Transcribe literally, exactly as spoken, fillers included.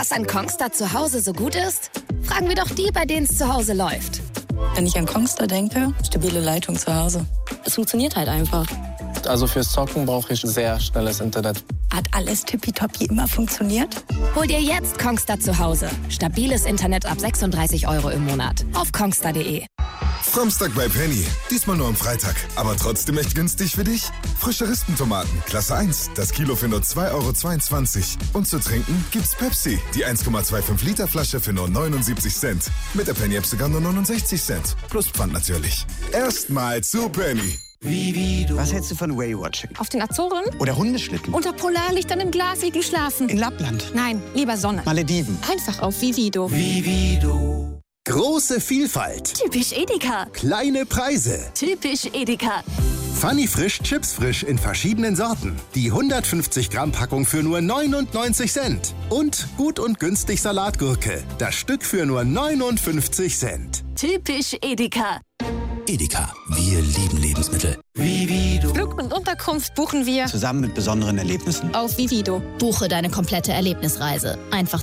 was an Kongstar zu Hause so gut ist? Fragen wir doch die, bei denen es zu Hause läuft. Wenn ich an Kongstar denke, stabile Leitung zu Hause. Es funktioniert halt einfach. Also fürs Zocken brauche ich sehr schnelles Internet. Hat alles tippitoppi immer funktioniert? Hol dir jetzt Kongstar zu Hause. Stabiles Internet ab sechsunddreißig Euro im Monat. Auf kongstar punkt de. Framstag bei Penny. Diesmal nur am Freitag. Aber trotzdem echt günstig für dich. Frische Rispentomaten, Klasse eins. Das Kilo für nur zwei Euro zweiundzwanzig. Und zu trinken gibt's Pepsi. Die eins Komma fünfundzwanzig Liter Flasche für nur neunundsiebzig Cent. Mit der Penny-App sogar nur neunundsechzig Cent. Plus Pfand natürlich. Erstmal zu Penny. Vivido. Was hältst du von Whale-Watching? Auf den Azoren? Oder Hundeschlitten? Unter Polarlichtern im Glasigel schlafen? In Lappland? Nein, lieber Sonne. Malediven? Einfach auf Vivido. Vivido. Große Vielfalt. Typisch Edeka. Kleine Preise. Typisch Edeka. Funny Frisch, Chips Frisch in verschiedenen Sorten. Die hundertfünfzig Gramm Packung für nur neunundneunzig Cent. Und gut und günstig Salatgurke. Das Stück für nur neunundfünfzig Cent. Typisch Edeka. Edeka, wir lieben Lebensmittel. Vivido. Flug und Unterkunft buchen wir Zusammen mit besonderen Erlebnissen. auf Vivido. Buche deine komplette Erlebnisreise. Einfach